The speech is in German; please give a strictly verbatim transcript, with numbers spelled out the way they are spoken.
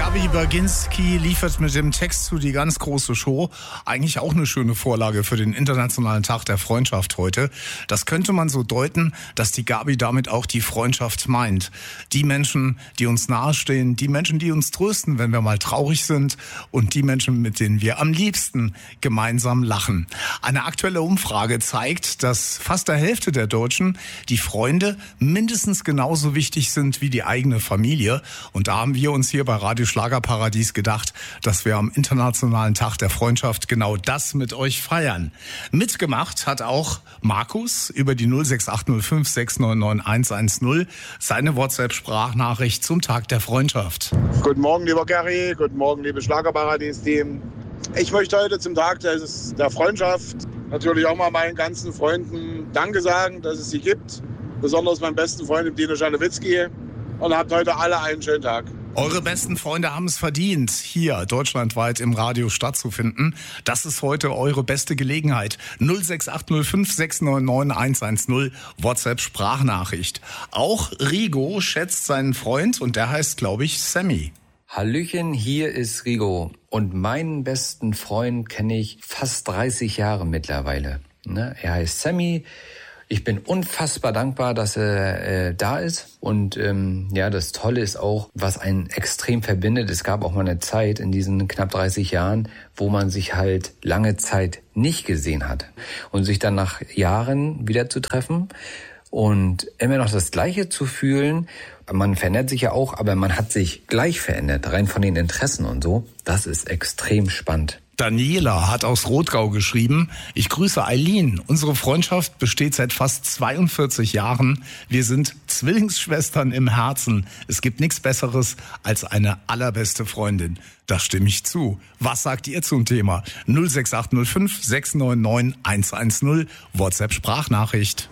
Gabi Baginski liefert mit dem Text zu Die ganz große Show eigentlich auch eine schöne Vorlage für den Internationalen Tag der Freundschaft heute. Das könnte man so deuten, dass die Gabi damit auch die Freundschaft meint. Die Menschen, die uns nahestehen, die Menschen, die uns trösten, wenn wir mal traurig sind und die Menschen, mit denen wir am liebsten gemeinsam lachen. Eine aktuelle Umfrage zeigt, dass fast der Hälfte der Deutschen die Freunde mindestens genauso wichtig sind wie die eigene Familie. Und da haben wir uns hier bei Radio Schlagerparadies gedacht, dass wir am Internationalen Tag der Freundschaft genau das mit euch feiern. Mitgemacht hat auch Markus über die null sechs acht null fünf sechs neun neun eins eins null seine WhatsApp-Sprachnachricht zum Tag der Freundschaft. Guten Morgen, lieber Gary. Guten Morgen, liebes Schlagerparadies-Team. Ich möchte heute zum Tag des, der Freundschaft natürlich auch mal meinen ganzen Freunden Danke sagen, dass es sie gibt. Besonders meinem besten Freund, Dino Schanowitzki. Und habt heute alle einen schönen Tag. Eure besten Freunde haben es verdient, hier deutschlandweit im Radio stattzufinden. Das ist heute eure beste Gelegenheit. null sechs acht null fünf sechs neun neun eins eins null WhatsApp-Sprachnachricht. Auch Rigo schätzt seinen Freund und der heißt, glaube ich, Sammy. Hallöchen, hier ist Rigo. Und meinen besten Freund kenne ich fast dreißig Jahre mittlerweile. Ne? Er heißt Sammy. Ich bin unfassbar dankbar, dass er äh, da ist. Und ähm, ja, das Tolle ist auch, was einen extrem verbindet. Es gab auch mal eine Zeit in diesen knapp dreißig Jahren, wo man sich halt lange Zeit nicht gesehen hat. Und sich dann nach Jahren wieder zu treffen und immer noch das Gleiche zu fühlen. Man verändert sich ja auch, aber man hat sich gleich verändert, rein von den Interessen und so. Das ist extrem spannend. Daniela hat aus Rothgau geschrieben: Ich grüße Eileen. Unsere Freundschaft besteht seit fast zweiundvierzig Jahren. Wir sind Zwillingsschwestern im Herzen. Es gibt nichts Besseres als eine allerbeste Freundin. Da stimme ich zu. Was sagt ihr zum Thema? null sechs acht null fünf sechs neun neun eins eins null WhatsApp-Sprachnachricht.